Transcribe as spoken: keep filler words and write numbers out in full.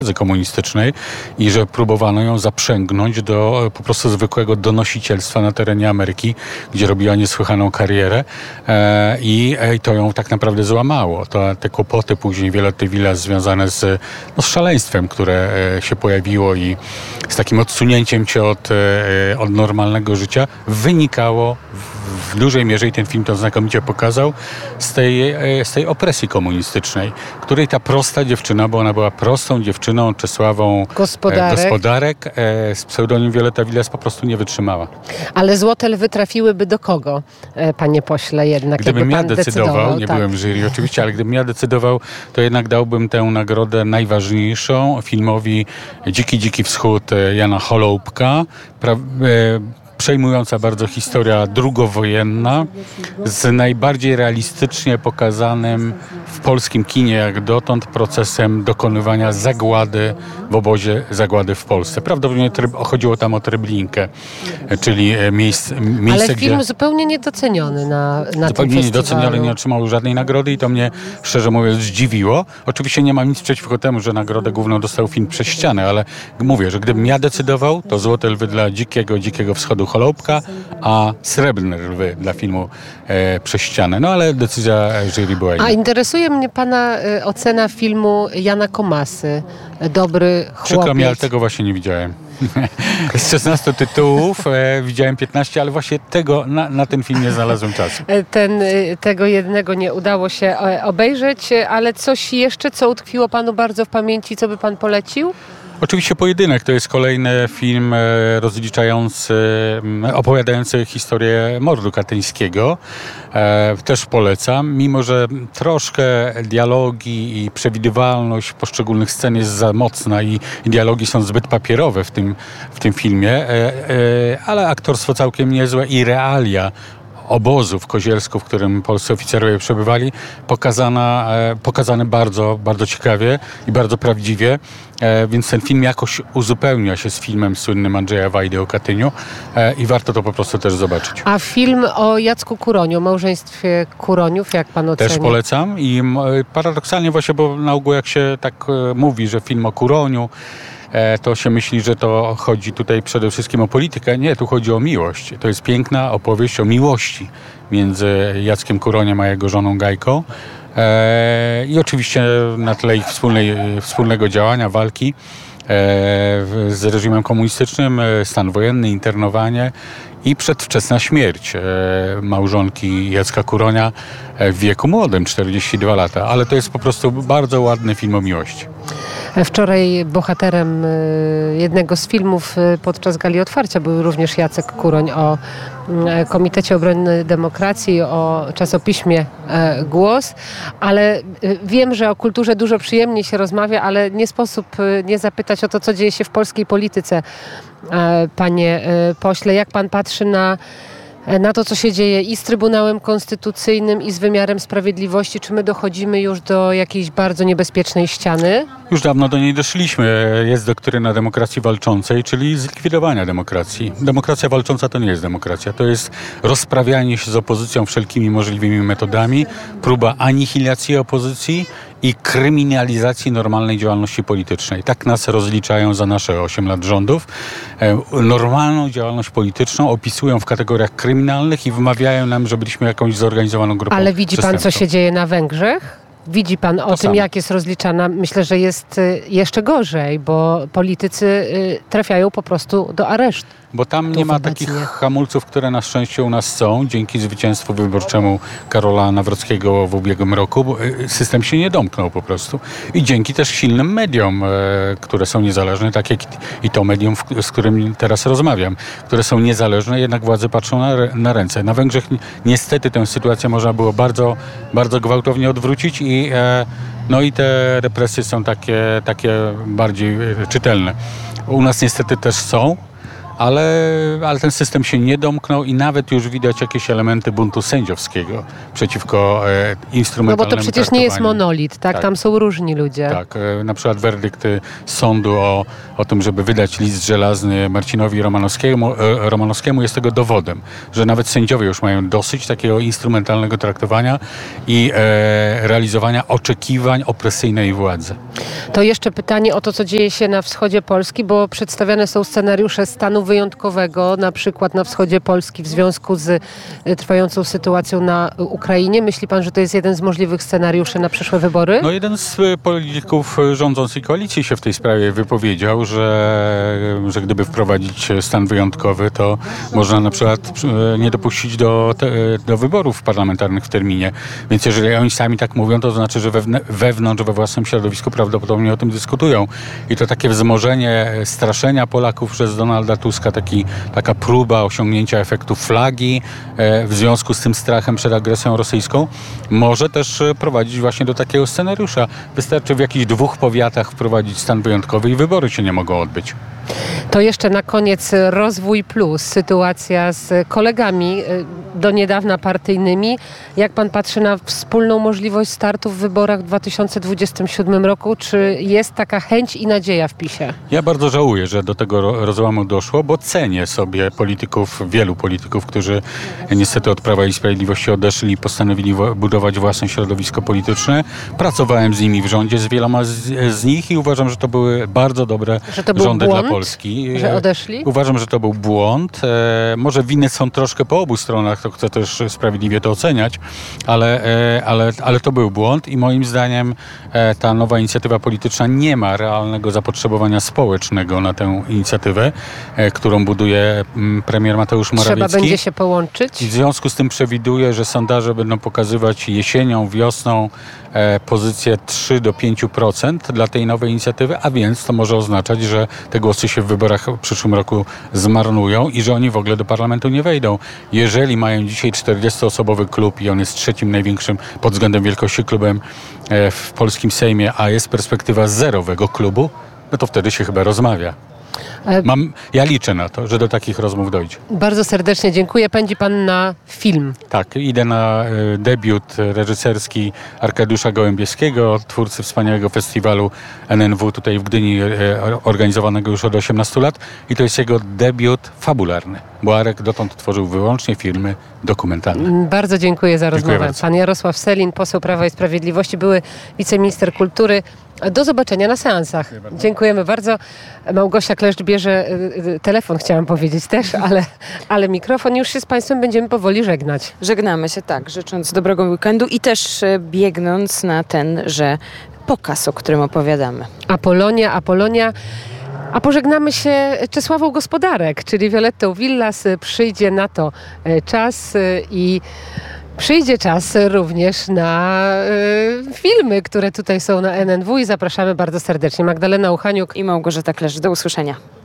komunistycznej i że próbowano ją zaprzęgnąć do po prostu zwykłego donosicielstwa na terenie Ameryki, gdzie robiła niesłychaną karierę e, i, i to ją tak naprawdę złamało. To, te kłopoty później Violety Villas związane z, no, z szaleństwem, które e, się pojawiło i z takim odsunięciem cię od, e, od normalnego życia wynikało w, w dużej mierze, i ten film to znakomicie pokazał, z tej, e, z tej opresji komunistycznej, której ta prosta dziewczyna, bo ona była prostą dziewczyną, Czesławą Gospodarek, e, Gospodarek e, z pseudonim Violeta Villas po prostu nie wytrzymała. Ale Złote Lwy trafiłyby do kogo, e, panie pośle, jednak? Gdybym ja decydował, decydował, nie tak. byłem w jury oczywiście, ale gdybym ja decydował, to jednak dałbym tę nagrodę najważniejszą filmowi Dziki, Dziki Wschód Jana Holoubka. Pra, e, Przejmująca bardzo historia drugowojenna z najbardziej realistycznie pokazanym w polskim kinie jak dotąd procesem dokonywania zagłady w obozie zagłady w Polsce. Prawdopodobnie tryb, chodziło tam o Treblinkę, czyli miejsce, miejsce Ale film gdzie... zupełnie niedoceniony na, na tym Zupełnie festiwalu. niedoceniony, nie otrzymał żadnej nagrody i to mnie, szczerze mówiąc, zdziwiło. Oczywiście nie mam nic przeciwko temu, że nagrodę główną dostał film Przez ścianę, ale mówię, że gdybym ja decydował, to Złote Lwy dla Dzikiego, Dzikiego Wschodu Holoubka, a Srebrne Lwy dla filmu e, Przez ścianę. No ale decyzja jury była inna. A interesuje mnie pana e, ocena filmu Jana Komasy, Dobry chłopiec. Przykro mi, ale tego właśnie nie widziałem. Z szesnastu tytułów e, widziałem piętnaście, ale właśnie tego, na, na ten film nie znalazłem czasu. Ten, tego jednego nie udało się obejrzeć, ale coś jeszcze, co utkwiło panu bardzo w pamięci, co by pan polecił? Oczywiście Pojedynek to jest kolejny film rozliczający, opowiadający historię mordu katyńskiego. E, też polecam, mimo że troszkę dialogi i przewidywalność poszczególnych scen jest za mocna i, i dialogi są zbyt papierowe w tym, w tym filmie, e, e, ale aktorstwo całkiem niezłe i realia obozu w Kozielsku, w którym polscy oficerowie przebywali, pokazana, e, pokazane bardzo, bardzo ciekawie i bardzo prawdziwie, e, więc ten film jakoś uzupełnia się z filmem słynnym Andrzeja Wajdy o Katyniu e, i warto to po prostu też zobaczyć. A film o Jacku Kuroniu, o małżeństwie Kuroniów, jak pan ocenia? Też polecam i m, paradoksalnie właśnie, bo na ogół jak się tak e, mówi, że film o Kuroniu, to się myśli, że to chodzi tutaj przede wszystkim o politykę. Nie, tu chodzi o miłość. To jest piękna opowieść o miłości między Jackiem Kuroniem a jego żoną Gajką. I oczywiście na tle ich wspólnej, wspólnego działania, walki z reżimem komunistycznym, stan wojenny, internowanie i przedwczesna śmierć małżonki Jacka Kuronia w wieku młodym, czterdzieści dwa lata. Ale to jest po prostu bardzo ładny film o miłości. Wczoraj bohaterem jednego z filmów podczas gali otwarcia był również Jacek Kuroń o Komitecie Obrony Demokracji, o czasopiśmie Głos, ale wiem, że o kulturze dużo przyjemniej się rozmawia, ale nie sposób nie zapytać o to, co dzieje się w polskiej polityce. Panie pośle, jak pan patrzy na na to, co się dzieje i z Trybunałem Konstytucyjnym, i z wymiarem sprawiedliwości? Czy my dochodzimy już do jakiejś bardzo niebezpiecznej ściany? Już dawno do niej doszliśmy. Jest doktryna demokracji walczącej, czyli zlikwidowania demokracji. Demokracja walcząca to nie jest demokracja. To jest rozprawianie się z opozycją wszelkimi możliwymi metodami, próba anihilacji opozycji i kryminalizacji normalnej działalności politycznej. Tak nas rozliczają za nasze osiem lat rządów. Normalną działalność polityczną opisują w kategoriach kryminalnych i wymawiają nam, że byliśmy jakąś zorganizowaną grupą. Ale widzi pan, co się dzieje na Węgrzech? Widzi pan o To tym, samo. jak jest rozliczana? Myślę, że jest jeszcze gorzej, bo politycy trafiają po prostu do aresztu. Bo tam nie ma takich hamulców, które na szczęście u nas są. Dzięki zwycięstwu wyborczemu Karola Nawrockiego w ubiegłym roku system się nie domknął po prostu. I dzięki też silnym mediom, które są niezależne, tak jak i to medium, z którym teraz rozmawiam, które są niezależne, jednak władze patrzą na, na ręce. Na Węgrzech niestety tę sytuację można było bardzo, bardzo gwałtownie odwrócić i, no i te represje są takie, takie bardziej czytelne. U nas niestety też są, ale, ale ten system się nie domknął i nawet już widać jakieś elementy buntu sędziowskiego przeciwko e, No instrumentalnemu bo to przecież nie jest traktowaniu. monolit, tak? Tak. Tam są różni ludzie. Tak, e, na przykład werdykty sądu o, o tym, żeby wydać list żelazny Marcinowi Romanowskiemu, e, Romanowskiemu jest tego dowodem, że nawet sędziowie już mają dosyć takiego instrumentalnego traktowania i e, realizowania oczekiwań opresyjnej władzy. To jeszcze pytanie o to, co dzieje się na wschodzie Polski, bo przedstawiane są scenariusze stanu wyjątkowego, na przykład na wschodzie Polski w związku z y, trwającą sytuacją na Ukrainie. Myśli pan, że to jest jeden z możliwych scenariuszy na przyszłe wybory? No jeden z e, polityków e, rządzącej koalicji się w tej sprawie wypowiedział, że, że gdyby wprowadzić stan wyjątkowy, to można na przykład e, nie dopuścić do, te, do wyborów parlamentarnych w terminie. Więc jeżeli oni sami tak mówią, to znaczy, że wewn- wewnątrz, we własnym środowisku prawdopodobnie o tym dyskutują. I to takie wzmożenie straszenia Polaków przez Donalda Tuska, taki, taka próba osiągnięcia efektu flagi e, w związku z tym strachem przed agresją rosyjską może też e, prowadzić właśnie do takiego scenariusza. Wystarczy w jakichś dwóch powiatach wprowadzić stan wyjątkowy i wybory się nie mogą odbyć. To jeszcze na koniec Rozwój Plus, sytuacja z kolegami y, do niedawna partyjnymi. Jak pan patrzy na wspólną możliwość startu w wyborach w dwa tysiące dwudziestym siódmym roku? Czy jest taka chęć i nadzieja w PiSie? Ja bardzo żałuję, że do tego ro- rozłamu doszło, bo cenię sobie polityków, wielu polityków, którzy niestety od Prawa i Sprawiedliwości odeszli i postanowili wo- budować własne środowisko polityczne. Pracowałem z nimi w rządzie, z wieloma z, z nich i uważam, że to były bardzo dobre Że to był rządy błąd? dla Polski. Że odeszli? Uważam, że to był błąd. E, może winy są troszkę po obu stronach, to chcę też sprawiedliwie to oceniać, ale, e, ale, ale to był błąd i moim zdaniem e, ta nowa inicjatywa polityczna nie ma realnego zapotrzebowania społecznego na tę inicjatywę, e, którą buduje m, premier Mateusz Morawiecki. Trzeba będzie się połączyć? I w związku z tym przewiduję, że sondaże będą pokazywać jesienią, wiosną e, pozycję trzy do pięciu procent dla tej nowej inicjatywy, a więc to może oznaczać, że te głosy się w wyborach w przyszłym roku zmarnują i że oni w ogóle do parlamentu nie wejdą. Jeżeli mają dzisiaj czterdziestoosobowy klub i on jest trzecim największym pod względem wielkości klubem e, w polskim Sejmie, a jest perspektywa zerowego klubu, no to wtedy się chyba rozmawia. E, Mam, ja liczę na to, że do takich rozmów dojdzie. Bardzo serdecznie dziękuję. Pędzi pan na film. Tak, idę na e, debiut reżyserski Arkadiusza Gołębieskiego, twórcy wspaniałego festiwalu N N W tutaj w Gdyni, e, organizowanego już od osiemnastu lat i to jest jego debiut fabularny, bo Arek dotąd tworzył wyłącznie filmy dokumentalne. Bardzo dziękuję za rozmowę. bardzo. Pan Jarosław Sellin, poseł Prawa i Sprawiedliwości, były wiceminister kultury. Do zobaczenia na seansach. Dziękujemy bardzo. Małgosia Kleszcz bierze y, y, telefon, chciałam powiedzieć też, ale, ale mikrofon. Już się z państwem będziemy powoli żegnać. Żegnamy się, tak, życząc dobrego weekendu i też e, biegnąc na tenże pokaz, o którym opowiadamy. Apolonia, Apolonia. A pożegnamy się Czesławą Gospodarek, czyli Violettą Villas. Przyjdzie na to e, czas e, i przyjdzie czas również na e, filmy, które tutaj są na N N W i zapraszamy bardzo serdecznie. Magdalena Uchaniuk. I Małgorzata Kleszcz. Do usłyszenia.